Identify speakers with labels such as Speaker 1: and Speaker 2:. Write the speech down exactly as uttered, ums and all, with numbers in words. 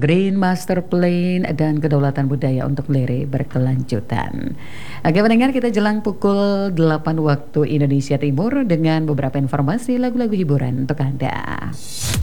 Speaker 1: Green Master Plan dan kedaulatan budaya untuk Lere berkelanjutan. Oke pendengar, kita jelang pukul delapan waktu Indonesia Timur dengan beberapa informasi lagu-lagu hiburan untuk Anda.